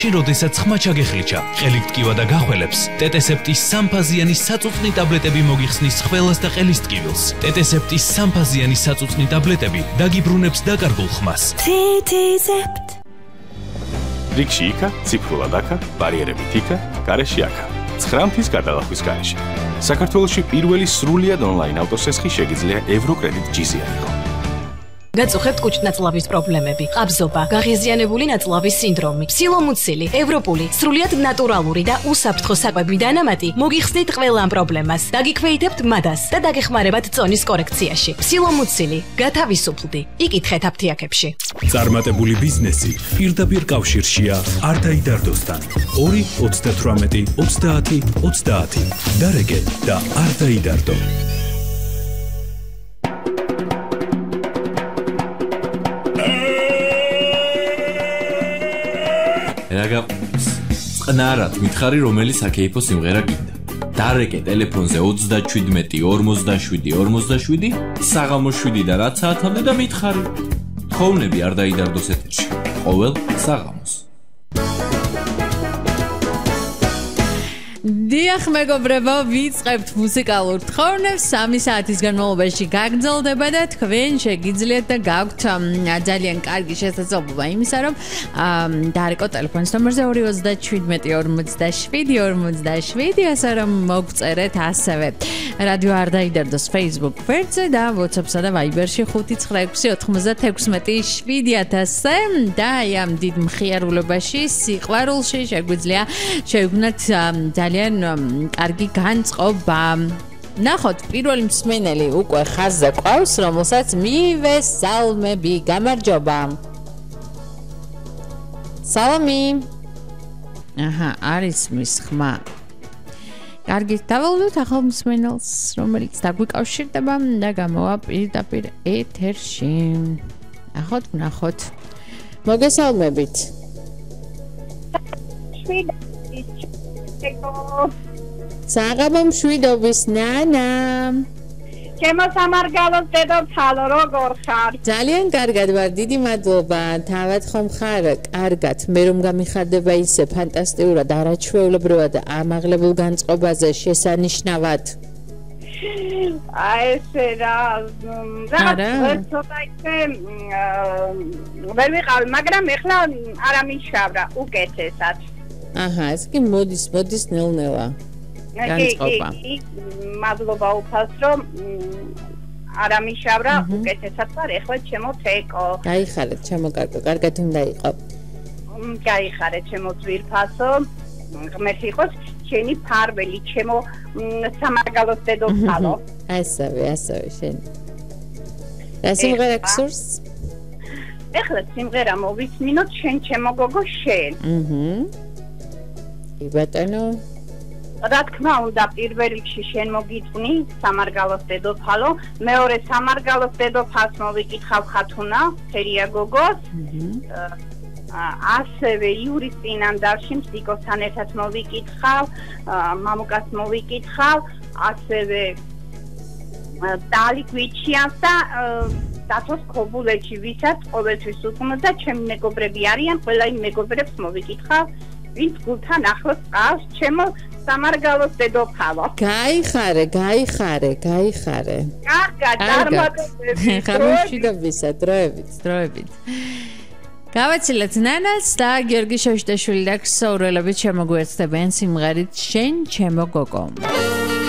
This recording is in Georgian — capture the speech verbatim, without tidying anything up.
როდესაც ხმა ჩაგეხლიჩა, ყელი ტკივა და გახველებს, ტეტესეპტის სამფაზიანი საწუწნი ტაბლეტები მოგიხსნის ხველას და ყელის ტკივილს. ტეტესეპტის სამფაზიანი საწუწნი ტაბლეტები დაგიბრუნებს დაკარგულ ხმას. ტეტესეპტ. რიგში იქა, ციფრულად აქა, ბარიერებით იქა, გარეშე აქა. ცხრა მთის გადალახვის გარეშე. საქართველოში პირველი სრულიად ონლაინ ავტოსესხი შეგიძლია ევროკრედიტ ჯიზი აიღო. გაწუხებთ კუჭნაწლავის პრობლემები, ყაბზობა, გაღიზიანებული ნაწლავის სინდრომი, სილომუცილი, ევროპული, სრულიად ნატურალური და უსაფრთხო საკვები დანამატი მოგიხსნით ყველა ამ პრობლემას. დაგიქვეითებთ მადას და დაგეხმარებათ წონის კორექციაში. სილომუცილი, გათავისუფლდი. იკითხეთ აფთიაქებში. წარმატებული ბიზნესი პირდაპირ კავშირშია არდაიდარდოსთან. ორი ოცდათვრამეტი ოცდაათი ოცდაათი. დარეგე და არდაიდარდო. რაგა წყნარად მითხარი რომელი საკეიფო სიმღერა გინდა. დარეკე ტელეფონზე ოცდაშვიდმეტი ორმოცდაშვიდი ორმოცდაშვიდი საღამოს შვიდი და რაც საათამდე და მითხარი. თხოვნები არ დაიდარდოს ეთერში. ყოველ საღამოს. დიახ მეგობრებო, ვიწყებთ მუსიკალურ თხოვნებს. სამი საათის განმავლობაში გაგრძელდება და თქვენ შეგიძლიათ და გაქვთ ძალიან კარგი შესაძლებლობა იმისა, რომ დაარეკო ტელეფონის ნომერზე ორი ოცდაშვიდმეტი ორმოცდაშვიდი ორმოცდაშვიდი, ასე რომ მოგწერეთ ასევე რადიო არ დაიდარდოს Facebook გვერდზე და WhatsApp-სა და Viber-ში ხუთი ცხრა ექვსი ოთხმოცდათექვსმეტი შვიდი ათასზე და აი ამ დიდ მხიარულობაში, სიყვარულში შეგვიძლია შევქმნათ ძალიან კარგი განწყობა. ნახოთ, პირველი მსმენელი უკვე ხაზზე ყავს, რომელსაც მივესალმები. გამარჯობა. სალამი. აჰა, არის მის ხმა. კარგით, დავალდოთ ახალ მსმენელს, რომელიც დაგვიკავშირდება და გამოვა პირდაპირ ეთერში. ნახოთ, ნახოთ. მოგესალმებით. საღამო მშვიდობის ნანა. ჩემო სამარგალოს დედოფალო, როგორ ხარ? ძალიან კარგად ვარ, დიდი მადლობა. თავად ხომ ხარ? კარგად. მე რომ გამიხარდება ისე ფანტასტიკურად, არაჩვეულებრივად ამაღლებულ განწყობაზე შესანიშნავად. აი ესე რა, რაღაც ცოტა ისე ვერ ვიყავი, მაგრამ ეხლა არ ამიშავრა უკეთესად. აჰა, ეს კი მოდის, მოდის ნელ-ნელა. განწყობა. მადლობა უფასრო, არ ამიშავრა, უკეთესად ვარ, ეხლა ჩემო თეკო. გაიხარეთ, ჩემო კარგო, კარგად უნდა იყო. გაიხარეთ, ჩემო ძვირფასო, ღმერთი იყოს შენი ფარველი, ჩემო სამარგალოს დედოფალო. ასევე, ასევე შენი. რა სიმღერა გსურს? ეხლა სიმღერა მოვისმინოთ შენ ჩემო გოგო შენ. აჰა. ბატონო, რა თქმა უნდა, პირველ რიგში შენ მოგიწვნი სამარგალოს დედოფალო, მეორე სამარგალოს დედოფალს მოვიკითხავ ხათუნა, ფერია გოგოს. ასევე იურის წინანდალში მუსიკოსთან ერთად მოვიკითხავ, მამუკას მოვიკითხავ, ასევე დალი გვიჩიანს და დათოს ქობულეთში, ვისაც ყოველთვის უხმო და ჩემი მეგობრები არიან, ყველა იმ მეგობრებს მოვიკითხავ. ვინც გულთან ახლოს ყავს, ჩემო სამარგალოს დედოფალო. გაიხარე, გაიხარე, გაიხარე. კარგად, წარმატებები. ხამშვიდობისა, დროებით, დროებით. გავაცილეთ ნანას და გიორგი შოშტაშვილი და ქსოვრელებით შემოგვიერთდებიან სიმღერით შენ ჩემო გოგო.